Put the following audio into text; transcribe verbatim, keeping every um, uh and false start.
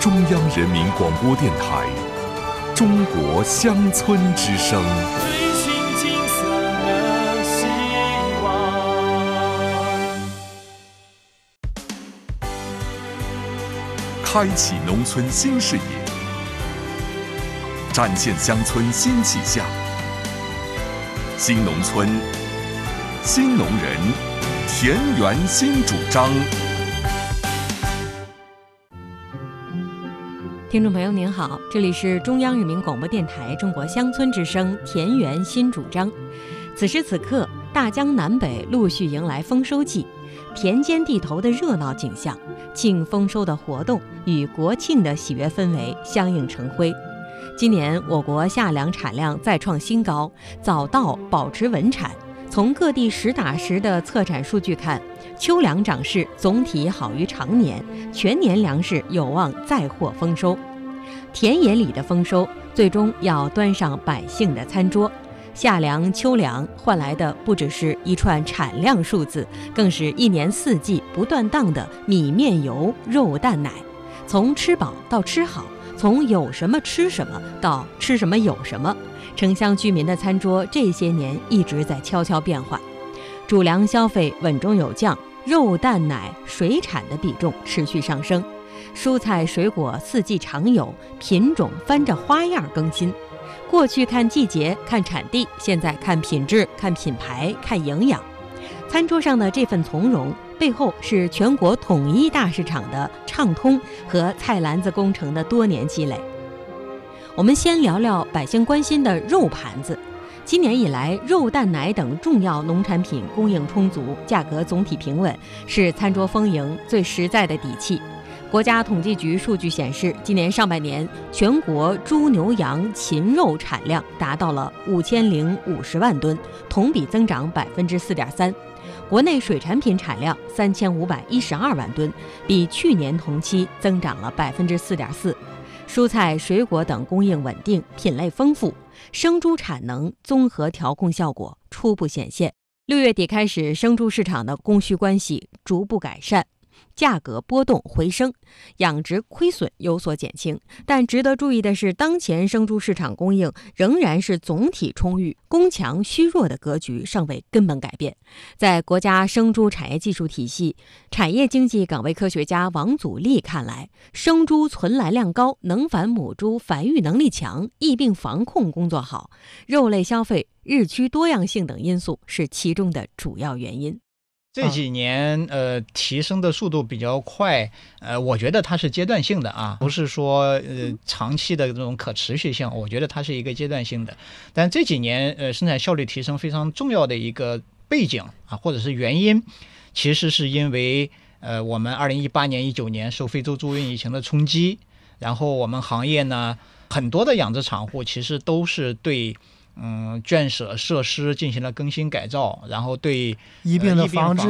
中央人民广播电台中国乡村之声。 追寻金色的希望， 开启农村新视野，展现乡村新气象。新农村，新农人，田园新主张。 听众朋友您好，这里是中央人民广播电台中国乡村之声田园新主张。此时此刻，大江南北陆续迎来丰收季，田间地头的热闹景象，庆丰收的活动与国庆的喜悦氛围相映成辉。今年我国夏粮产量再创新高，早稻保持稳产。从各地实打实的测产数据看，秋粮长势总体好于常年，全年粮食有望再获丰收。田野里的丰收，最终要端上百姓的餐桌。夏粮、秋粮换来的不只是一串产量数字，更是一年四季不断档的米面油肉蛋奶。从吃饱到吃好，从有什么吃什么到吃什么有什么，城乡居民的餐桌这些年一直在悄悄变化。主粮消费稳中有降，肉蛋奶水产的比重持续上升，蔬菜水果四季常有，品种翻着花样更新。过去看季节看产地，现在看品质看品牌看营养。餐桌上的这份从容，背后是全国统一大市场的畅通和菜篮子工程的多年积累。我们先聊聊百姓关心的肉盘子。今年以来，肉蛋奶等重要农产品供应充足，价格总体平稳，是餐桌丰盈最实在的底气。国家统计局数据显示，今年上半年全国猪牛羊禽肉产量达到了五千零五十万吨，同比增长百分之四点三。国内水产品产量三千五百一十二万吨，比去年同期增长了百分之四点四。蔬菜、水果等供应稳定，品类丰富，生猪产能综合调控效果初步显现。六月底开始，生猪市场的供需关系逐步改善，价格波动回升，养殖亏损有所减轻。但值得注意的是，当前生猪市场供应仍然是总体充裕，供强需弱的格局尚未根本改变。在国家生猪产业技术体系产业经济岗位科学家王祖立看来，生猪存栏量高，能繁母猪繁育能力强，疫病防控工作好，肉类消费日趋多样性等因素是其中的主要原因。 这几年呃提升的速度比较快，呃我觉得它是阶段性的啊，不是说呃长期的这种可持续性，我觉得它是一个阶段性的。但这几年呃生产效率提升非常重要的一个背景啊，或者是原因，其实是因为呃我们二零一八年一九年受非洲猪瘟疫情的冲击，然后我们行业呢很多的养殖场户其实都是对嗯，圈舍设施进行了更新改造，然后对疫病的防治